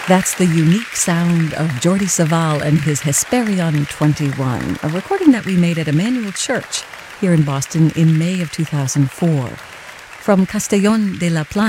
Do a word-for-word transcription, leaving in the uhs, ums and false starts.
That's the unique sound of Jordi Savall and his Hesperion twenty-one, a recording that we made at Emmanuel Church here in Boston in May of two thousand four. From Castellón de la Plana,